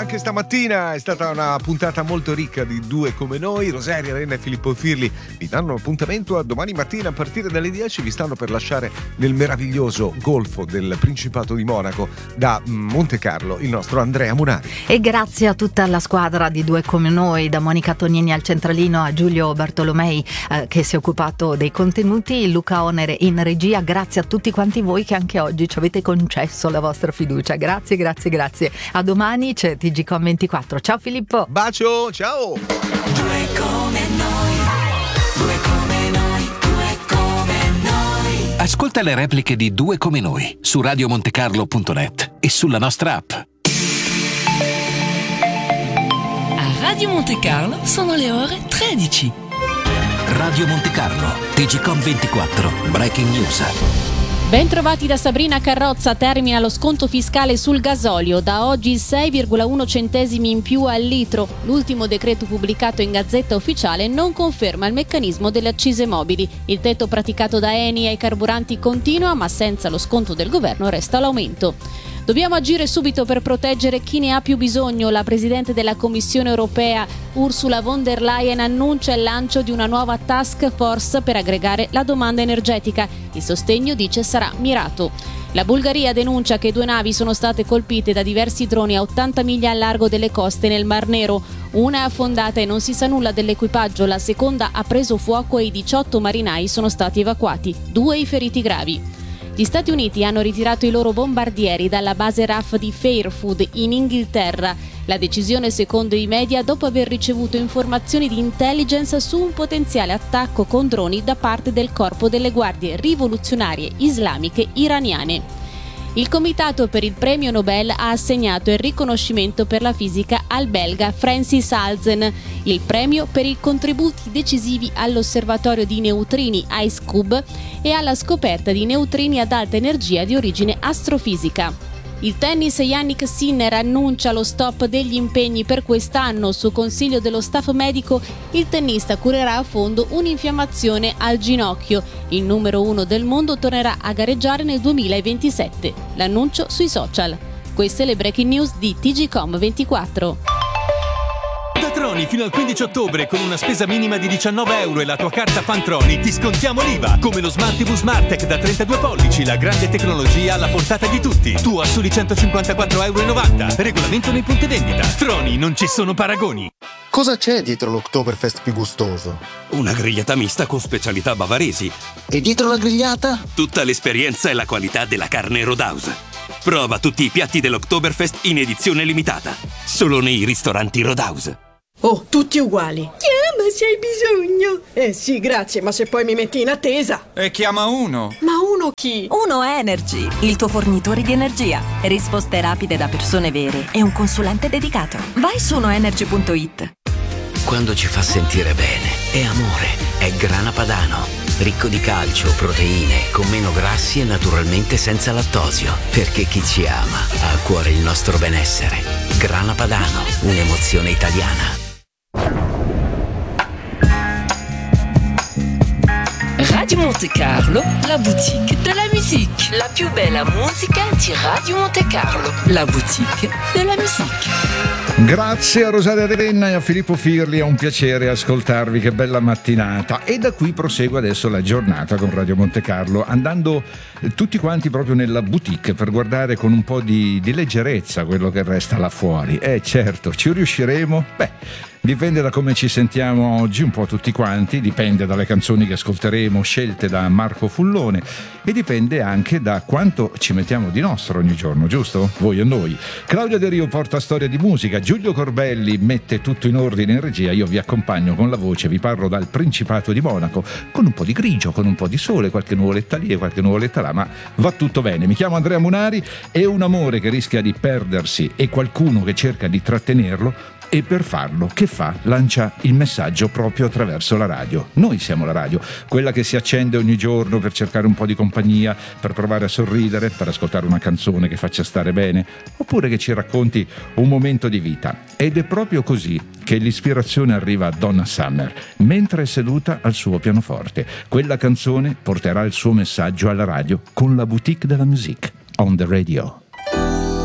anche stamattina è stata una puntata molto ricca di Due come noi. Rosaria Renna e Filippo Firli vi danno appuntamento a domani mattina a partire dalle 10. Vi stanno per lasciare nel meraviglioso golfo del Principato di Monaco da Monte Carlo il nostro Andrea Munari. E grazie a tutta la squadra di Due come noi, da Monica Tonini al centralino a Giulio Bartolomei che si è occupato dei contenuti, Luca Onere in regia. Grazie a tutti quanti voi che anche oggi ci avete concesso la vostra fiducia. Grazie. A domani c'è TGcom 24. Ciao Filippo. Bacio, ciao. Due come noi, due come noi, due come noi. Ascolta le repliche di Due come noi su radiomontecarlo.net e sulla nostra app. A Radio Monte Carlo sono le ore 13. Radio Monte Carlo, TGcom 24, Breaking News. Ben trovati da Sabrina Carrozza. Termina lo sconto fiscale sul gasolio. Da oggi 6,1 centesimi in più al litro. L'ultimo decreto pubblicato in Gazzetta Ufficiale non conferma il meccanismo delle accise mobili. Il tetto praticato da Eni ai carburanti continua, ma senza lo sconto del governo resta l'aumento. Dobbiamo agire subito per proteggere chi ne ha più bisogno. La Presidente della Commissione europea, Ursula von der Leyen, annuncia il lancio di una nuova task force per aggregare la domanda energetica. Il sostegno, dice, sarà mirato. La Bulgaria denuncia che 2 navi sono state colpite da diversi droni a 80 miglia al largo delle coste nel Mar Nero. Una è affondata e non si sa nulla dell'equipaggio, la seconda ha preso fuoco e i 18 marinai sono stati evacuati, 2 i feriti gravi. Gli Stati Uniti hanno ritirato i loro bombardieri dalla base RAF di Fairfield in Inghilterra. La decisione, secondo i media, dopo aver ricevuto informazioni di intelligence su un potenziale attacco con droni da parte del corpo delle guardie rivoluzionarie islamiche iraniane. Il Comitato per il Premio Nobel ha assegnato il riconoscimento per la fisica al belga Francis Halzen, il premio per i contributi decisivi all'osservatorio di neutrini IceCube e alla scoperta di neutrini ad alta energia di origine astrofisica. Il tennis, Jannik Sinner annuncia lo stop degli impegni per quest'anno. Su consiglio dello staff medico, il tennista curerà a fondo un'infiammazione al ginocchio. Il numero 1 del mondo tornerà a gareggiare nel 2027. L'annuncio sui social. Queste le breaking news di TGcom 24. Da Troni fino al 15 ottobre con una spesa minima di 19 euro e la tua carta Fantroni ti scontiamo l'IVA, come lo Smart TV Smartec da 32 pollici, la grande tecnologia alla portata di tutti. Tu a soli 154,90 euro. Regolamento nei punti vendita. Troni, non ci sono paragoni. Cosa c'è dietro l'Oktoberfest più gustoso? Una grigliata mista con specialità bavaresi. E dietro la grigliata? Tutta l'esperienza e la qualità della carne Roadhouse. Prova tutti i piatti dell'Oktoberfest in edizione limitata. Solo nei ristoranti Roadhouse. Oh, tutti uguali. Chiama se hai bisogno. Sì, grazie, ma se poi mi metti in attesa. E chiama uno. Ma uno chi? Uno Energy, il tuo fornitore di energia. Risposte rapide da persone vere e un consulente dedicato. Vai su unoenergy.it. Quando ci fa sentire bene, è amore, è Grana Padano. Ricco di calcio, proteine, con meno grassi e naturalmente senza lattosio. Perché chi ci ama ha a cuore il nostro benessere. Grana Padano, un'emozione italiana. Radio Monte Carlo, la boutique de la musique. La più bella musica di Radio Monte Carlo. La boutique de la musique. Grazie a Rosaria Renna e a Filippo Firli, è un piacere ascoltarvi, che bella mattinata. E da qui prosegue adesso la giornata con Radio Monte Carlo, andando tutti quanti proprio nella boutique per guardare con un po' di leggerezza quello che resta là fuori. Certo, ci riusciremo? Dipende da come ci sentiamo oggi, un po' tutti quanti, dipende dalle canzoni che ascolteremo scelte da Marco Fullone e dipende anche da quanto ci mettiamo di nostro ogni giorno, giusto? Voi e noi. Claudia De Rio porta storia di musica, Giulio Corbelli mette tutto in ordine in regia, io vi accompagno con la voce, vi parlo dal Principato di Monaco, con un po' di grigio, con un po' di sole, qualche nuvoletta lì e qualche nuvoletta là, ma va tutto bene. Mi chiamo Andrea Munari e un amore che rischia di perdersi e qualcuno che cerca di trattenerlo. E per farlo, che fa? Lancia il messaggio proprio attraverso la radio. Noi siamo la radio, quella che si accende ogni giorno per cercare un po' di compagnia, per provare a sorridere, per ascoltare una canzone che faccia stare bene, oppure che ci racconti un momento di vita. Ed è proprio così che l'ispirazione arriva a Donna Summer, mentre è seduta al suo pianoforte. Quella canzone porterà il suo messaggio alla radio con la boutique della musique, on the radio.